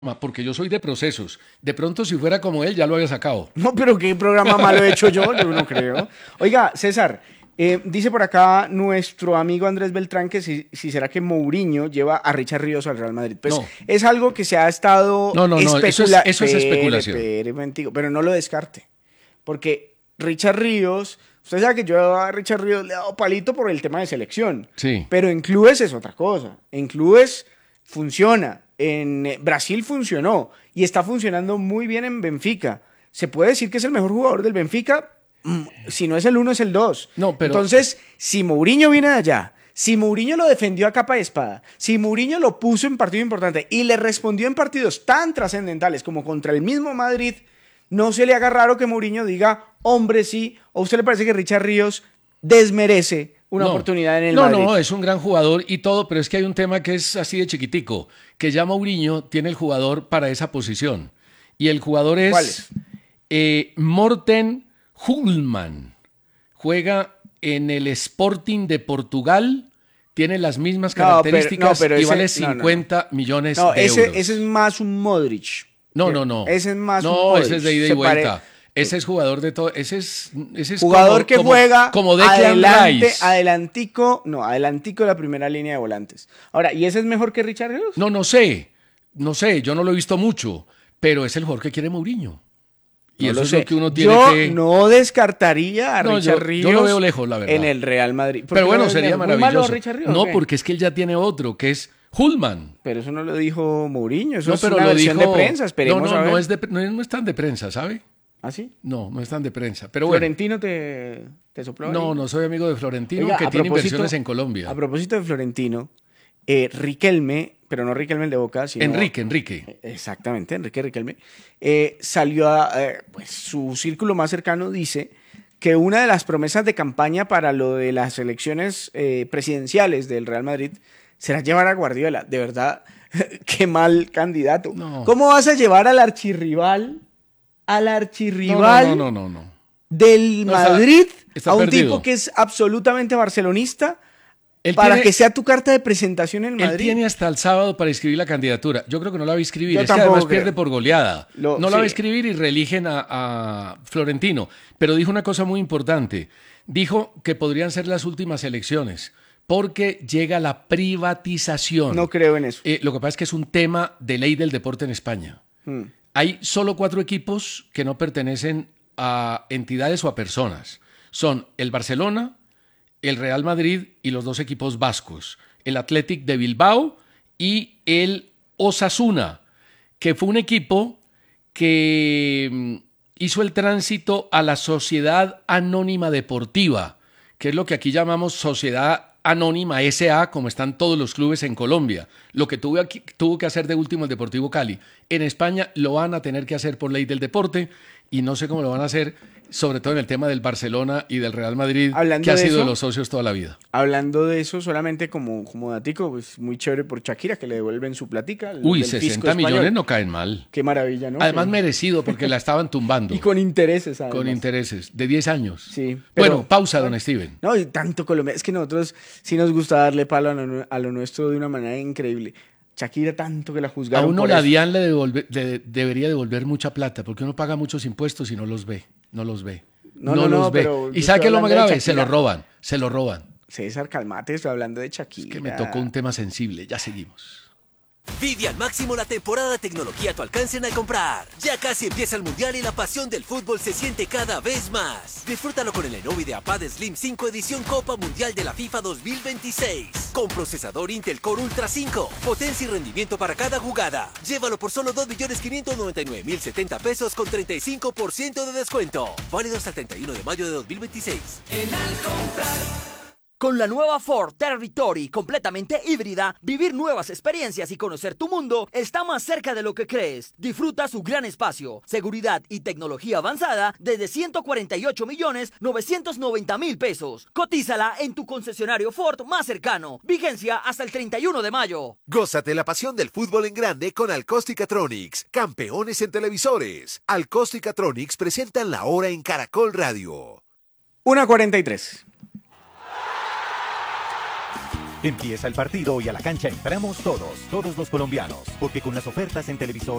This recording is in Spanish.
porque yo soy de procesos. De pronto, si fuera como él, ya lo había sacado. No, pero qué programa malo he hecho yo no creo. Oiga, César, dice por acá nuestro amigo Andrés Beltrán que si será que Mourinho lleva a Richard Ríos al Real Madrid. Pues No. es algo que se ha estado No, eso es especulación. Pero no lo descarte. Porque Richard Ríos, usted sabe que yo a Richard Ríos le he dado palito por el tema de selección. Sí. Pero en clubes es otra cosa. En clubes funciona. En Brasil funcionó y está funcionando muy bien en Benfica. ¿Se puede decir que es el mejor jugador del Benfica? Si no es el 1, es el 2. No, pero... Entonces, si Mourinho viene de allá, si Mourinho lo defendió a capa y espada, si Mourinho lo puso en partido importante y le respondió en partidos tan trascendentales como contra el mismo Madrid, no se le haga raro que Mourinho diga, hombre, sí, o a usted le parece que Richard Ríos desmerece una oportunidad en el Madrid. No, es un gran jugador y todo, pero es que hay un tema que es así de chiquitico, que ya Mourinho tiene el jugador para esa posición. Y el jugador es... ¿Cuál es? Morten Hulman. Juega en el Sporting de Portugal, tiene las mismas características y vale 50 millones de euros. Ese es más un Modric. No. Ese es más un No, Modric. ese es de ida y vuelta. Ese es jugador de todo. Ese es jugador que juega como Declan Rice. Adelantico de la primera línea de volantes. Ahora, ¿y ese es mejor que Richard Ríos? No sé, yo no lo he visto mucho, pero es el jugador que quiere Mourinho. Y eso es lo que uno tiene que... Yo no descartaría a Richard Ríos. Yo lo veo lejos, la verdad. En el Real Madrid. Pero bueno, sería maravilloso. Richard Ríos, no, porque es que él ya tiene otro, que es Hulman. Pero eso no lo dijo Mourinho, eso es una versión de prensa, esperemos a ver. No es tan de prensa, ¿sabe? ¿Ah, sí? No es tan de prensa. Pero ¿Florentino te sopló ahí? No soy amigo de Florentino, Oiga, que tiene inversiones en Colombia. A propósito de Florentino, Riquelme, pero no Riquelme el de Boca, sino... Enrique. Exactamente, Enrique Riquelme. Salió pues su círculo más cercano dice que una de las promesas de campaña para lo de las elecciones presidenciales del Real Madrid será llevar a Guardiola. De verdad, qué mal candidato. No. ¿Cómo vas a llevar al archirrival? No. Del Madrid está a un perdido. tipo que es absolutamente barcelonista para que sea tu carta de presentación en Madrid. Él tiene hasta el sábado para escribir la candidatura. Yo creo que no la va a escribir. Yo es que además pierde por goleada. La va a escribir y reeligen a Florentino. Pero dijo una cosa muy importante. Dijo que podrían ser las últimas elecciones porque llega la privatización. No creo en eso. Lo que pasa es que es un tema de ley del deporte en España. Hay solo 4 equipos que no pertenecen a entidades o a personas. Son el Barcelona, el Real Madrid y los 2 equipos vascos, el Athletic de Bilbao y el Osasuna, que fue un equipo que hizo el tránsito a la Sociedad Anónima Deportiva, que es lo que aquí llamamos Sociedad Anónima S.A., como están todos los clubes en Colombia. Lo que tuvo que hacer de último el Deportivo Cali. En España lo van a tener que hacer por ley del deporte y no sé cómo lo van a hacer, sobre todo en el tema del Barcelona y del Real Madrid, que ha sido de los socios toda la vida. Hablando de eso, solamente como datico, pues muy chévere por Shakira, que le devuelven su platica. Uy, 60 millones no caen mal. Qué maravilla, ¿no? Además merecido, porque la estaban tumbando. Y con intereses, además. Con intereses, de 10 años. Sí. Bueno, pausa, don Steven. No, y tanto Colombia. Es que nosotros sí nos gusta darle palo a lo nuestro de una manera increíble. Shakira tanto que la juzgaron. A uno por la eso. DIAN le debería devolver mucha plata, porque uno paga muchos impuestos y no los ve. No los ve. ¿Y sabe qué es lo más grave? Se lo roban. César, calmate, estoy hablando de Shakira. Es que me tocó un tema sensible. Ya seguimos. Vive al máximo la temporada de tecnología a tu alcance en Alcomprar. Ya casi empieza el Mundial y la pasión del fútbol se siente cada vez más. Disfrútalo con el Lenovo IdeaPad Slim 5 edición Copa Mundial de la FIFA 2026. Con procesador Intel Core Ultra 5, potencia y rendimiento para cada jugada. Llévalo por solo 2.599.070 pesos con 35% de descuento. Válido hasta el 31 de mayo de 2026. En Alcomprar. Con la nueva Ford Territory completamente híbrida, vivir nuevas experiencias y conocer tu mundo está más cerca de lo que crees. Disfruta su gran espacio, seguridad y tecnología avanzada desde 148.990.000 pesos. Cotízala en tu concesionario Ford más cercano. Vigencia hasta el 31 de mayo. Gózate la pasión del fútbol en grande con Alcóstica-Tronics, campeones en televisores. Alcóstica-Tronics presentan la hora en Caracol Radio. 1:43. Empieza el partido y a la cancha entramos todos los colombianos, porque con las ofertas en televisor